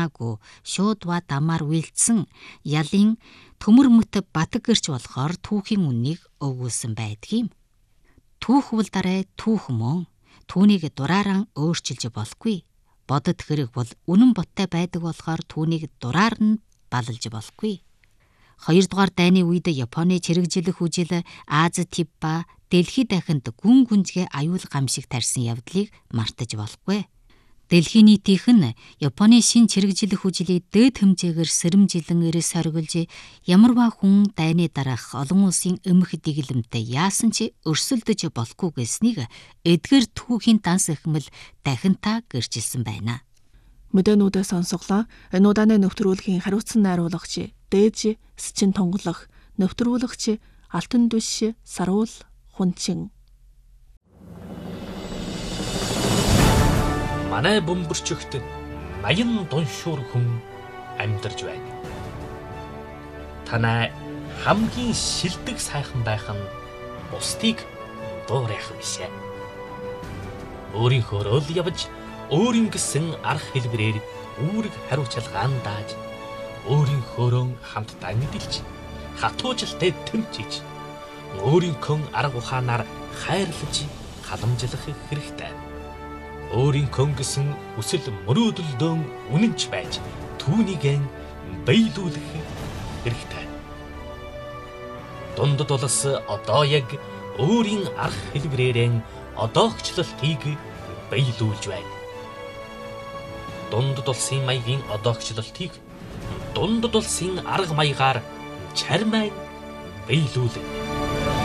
санаагүй шууд ба дамаар үйлдсэн ялын төмөр мөт батг гэрч болохоор түүхийн үннийг өгүүлсэн байдгийм. Түүх бол дараа түүх мөн. Түүнийг дураараа өөрчилж болохгүй. Бодод хэрэг бол үнэн боттой байдаг болохоор түүнийг дураар нь балалж болохгүй. Хоёрдугаар дайны үед Японы чирэгжилэх үжил Аз Тив ба дэлхийд дахинд гүн гүнзгий аюул гамшиг тарьсан явдлыг мартаж болохгүй. Дэлхийн нийтийнх нь Японы шин чирэгжилэх үжилийг дээд хэмжээгээр сэрэмжилэн ирээс соргилж ямарваа хүн дайны дараах олон улсын эмх дэглэмтэй яасан ч өрсөлдөж болохгүй гэснийг эдгээр түүхийн данс эхмэл дахинтаа гэрчилсэн байна. Мэдээнүүдээ сонсголоо. Энэ удааны нэвтрүүлгийн хариуцсан найруулагч Дээж Счин тунгалах, нэвтрүүлэгч Алтан Дүш Саруул Хунчин. Манай бөмбөрчөгт 80 дуншуур хүн амьдарч байна. Танай хамгийн шилдэг сайхан байх нь бусдыг дуурайх бишээ. Өөрийнхөө л явж өөрийн гэсэн арга хэлбэрээр үүрэг хариуцлагаан дааж өөрийнхөөрөө хамтдаа мэдэлж хатуужилтай тэмцэж өөрийнхөө арга ухаанаар хайрлаж халамжлах хэрэгтэй. Өөрийнхөө гэсэн хүсэл мөрөөдөлдөө үнэнч байж түүнийг биелүүлэх хэрэгтэй. Дундад улс одоо яг өөрийн арга хэлбэрээр одоогчлолтыг биелүүлж байна. Дундад улсын маягийн одоогчлолтыг дундад улсын арга маягаар чармай биелүүлнэ.